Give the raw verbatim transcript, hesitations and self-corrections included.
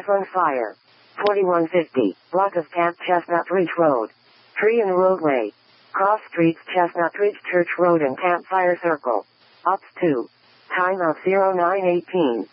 Gas on fire. forty-one fifty. Block of Camp Chestnut Ridge Road. Tree in the roadway. Cross streets Chestnut Ridge Church Road and Campfire Circle. Ops two. Time of zero nine eighteen.